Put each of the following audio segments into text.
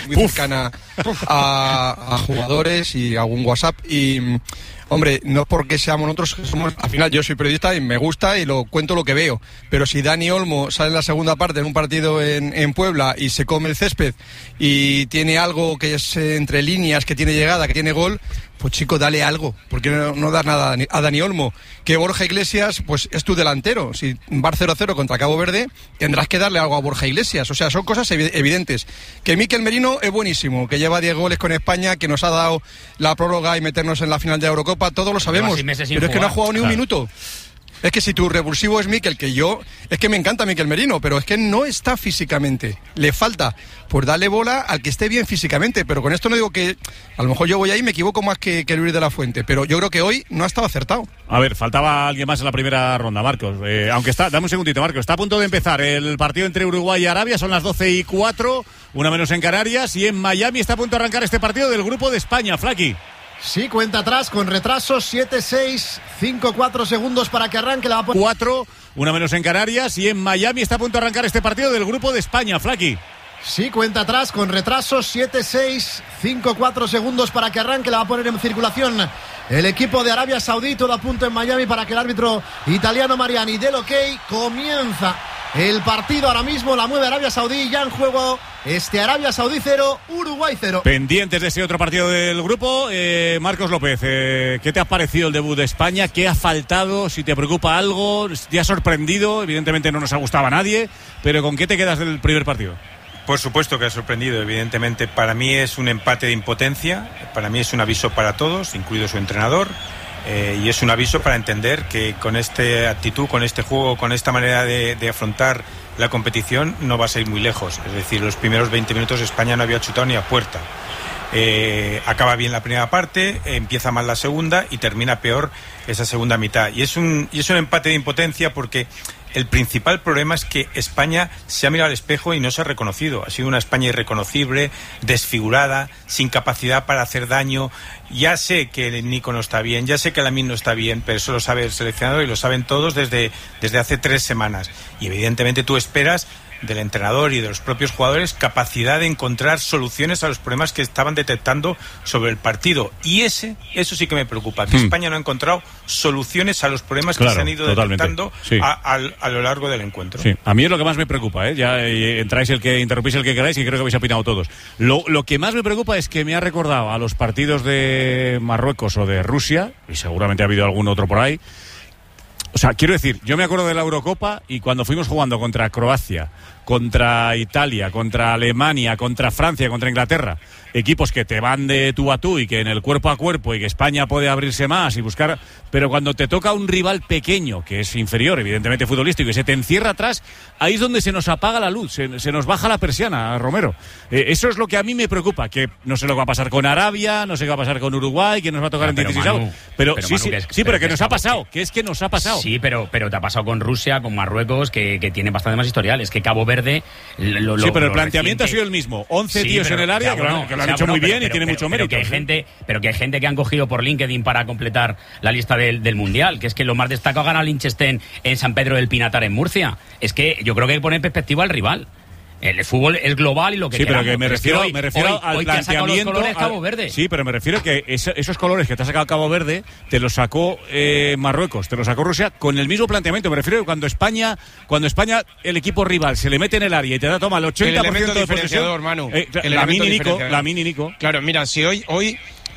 muy cercana a jugadores y algún WhatsApp y... Hombre, no es porque seamos nosotros, al final yo soy periodista y me gusta y lo cuento lo que veo, pero si Dani Olmo sale en la segunda parte en un partido en Puebla y se come el césped y tiene algo que es entre líneas, que tiene llegada, que tiene gol, pues chico, dale algo, porque no das nada a Dani Olmo. Que Borja Iglesias, pues es tu delantero, si va 0-0 contra Cabo Verde, tendrás que darle algo a Borja Iglesias, o sea, son cosas evidentes. Que Mikel Merino es buenísimo, que lleva 10 goles con España, que nos ha dado la prórroga y meternos en la final de la Eurocopa, todos lo sabemos, pero es que no ha jugado ni un minuto. Es que si tu revulsivo es Mikel, es que me encanta Mikel Merino, pero es que no está físicamente, le falta, pues darle bola al que esté bien físicamente, pero con esto no digo que, a lo mejor yo voy ahí y me equivoco más que Luis de la Fuente, pero yo creo que hoy no ha estado acertado. A ver, faltaba alguien más en la primera ronda, Marcos, aunque dame un segundito, Marcos, está a punto de empezar el partido entre Uruguay y Arabia, son las 12:04, una menos en Canarias, y en Miami está a punto de arrancar este partido del grupo de España, Flaqui. Sí, cuenta atrás con retraso, 7, 6, 5, 4 segundos para que arranque. La va a poner 4, una menos en Canarias, y en Miami está a punto de arrancar este partido del grupo de España, Flaqui. Sí, cuenta atrás con retraso, 7, 6, 5, 4 segundos para que arranque. La va a poner en circulación el equipo de Arabia Saudí, todo a punto en Miami para que el árbitro italiano Mariani dé el ok. Comienza el partido ahora mismo, la mueve Arabia Saudí, ya en juego Arabia Saudí 0, Uruguay 0. Pendientes de ese otro partido del grupo, Marcos López, ¿qué te ha parecido el debut de España? ¿Qué ha faltado? Si te preocupa algo, ¿te ha sorprendido? Evidentemente no nos ha gustado a nadie, pero ¿con qué te quedas del primer partido? Por supuesto que ha sorprendido, evidentemente. Para mí es un empate de impotencia, para mí es un aviso para todos, incluido su entrenador. Y es un aviso para entender que con esta actitud, con este juego, con esta manera de afrontar la competición no vas a ir muy lejos. Es decir, los primeros 20 minutos España no había chutado ni a puerta. Acaba bien la primera parte, empieza mal la segunda y termina peor esa segunda mitad. Y es un empate de impotencia porque el principal problema es que España se ha mirado al espejo y no se ha reconocido. Ha sido una España irreconocible, desfigurada, sin capacidad para hacer daño. Ya sé que el Nico no está bien, ya sé que Lamine no está bien, pero eso lo sabe el seleccionador y lo saben todos desde hace 3 semanas. Y evidentemente tú esperas del entrenador y de los propios jugadores capacidad de encontrar soluciones a los problemas que estaban detectando sobre el partido. Y eso sí que me preocupa, que España no ha encontrado soluciones a los problemas que se han ido detectando a lo largo del encuentro. Sí. A mí es lo que más me preocupa, ya entráis interrumpís el que queráis y creo que habéis opinado todos. Lo que más me preocupa es que me ha recordado a los partidos de Marruecos o de Rusia, y seguramente ha habido algún otro por ahí. O sea, quiero decir, yo me acuerdo de la Eurocopa y cuando fuimos jugando contra Croacia, contra Italia, contra Alemania, contra Francia, contra Inglaterra, equipos que te van de tú a tú y que en el cuerpo a cuerpo y que España puede abrirse más y buscar, pero cuando te toca un rival pequeño, que es inferior, evidentemente futbolístico, y se te encierra atrás, ahí es donde se nos apaga la luz, se nos baja la persiana, Romero. Eso es lo que a mí me preocupa, que no sé lo que va a pasar con Arabia, no sé qué va a pasar con Uruguay, que nos va a tocar en 16 avos. Pero que nos ha pasado, que es que nos ha pasado. Sí, pero te ha pasado con Rusia, con Marruecos, que tiene bastante más historial. Es que Cabo Verde... pero el planteamiento ha sido el mismo. 11 tíos en el área, que lo han hecho muy bien y tiene mucho mérito. Pero que hay gente que han cogido por LinkedIn para completar la lista del Mundial, que es que lo más destacado gana Liechtenstein en San Pedro del Pinatar, en Murcia. Es que yo creo que hay que poner en perspectiva al rival. El fútbol es global y lo que queramos. Pero que me refiero al planteamiento. Los Cabo Verde. Sí, pero me refiero que esos colores que te ha sacado Cabo Verde te los sacó Marruecos, te los sacó Rusia con el mismo planteamiento. Me refiero que cuando España el equipo rival se le mete en el área y te da toma el 80% de posesión, Manu. Lamine y Nico. Claro, mira, si hoy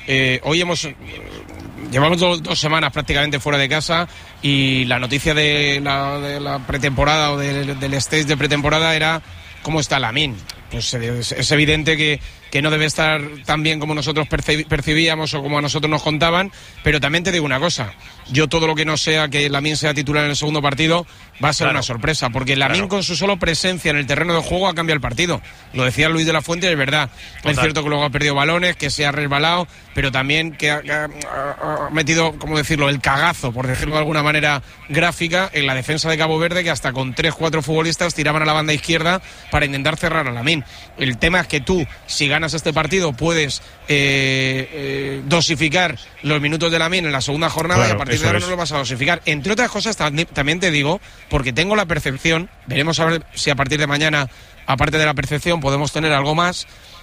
llevamos 2 semanas prácticamente fuera de casa y la noticia de la pretemporada o del stage de pretemporada era ¿cómo está Lamine? Pues es evidente que no debe estar tan bien como nosotros percibíamos o como a nosotros nos contaban, pero también te digo una cosa, yo todo lo que no sea que Lamine sea titular en el segundo partido va a ser una sorpresa, porque Lamine con su solo presencia en el terreno de juego ha cambiado el partido. Lo decía Luis de la Fuente, es verdad. Total. Es cierto que luego ha perdido balones, que se ha resbalado, pero también que ha metido, ¿cómo decirlo?, el cagazo, por decirlo de alguna manera gráfica, en la defensa de Cabo Verde, que hasta con 3-4 futbolistas tiraban a la banda izquierda para intentar cerrar a Lamine. El tema es que tú, si ganas este partido, puedes dosificar los minutos de Lamine en la segunda jornada, y a partir de ahora no lo vas a dosificar. Entre otras cosas, también te digo, porque tengo la percepción, veremos a ver si a partir de mañana, aparte de la percepción, podemos tener algo más,